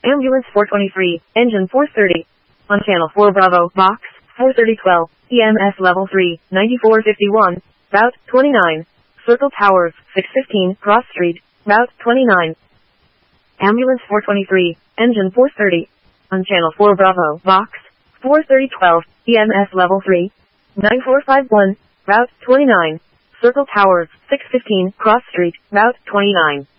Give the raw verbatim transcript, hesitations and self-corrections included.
Ambulance four twenty-three, engine four thirty. On channel four Bravo, box, four thirty twelve, E M S level three, ninety-four fifty-one, route twenty-nine. Circle Towers, six fifteen, Cross Street, route twenty-nine. Ambulance four twenty-three, engine four thirty. On channel four Bravo, box, four thirty twelve, E M S level three, nine four five one, route twenty-nine. Circle Towers, six fifteen, Cross Street, route twenty-nine.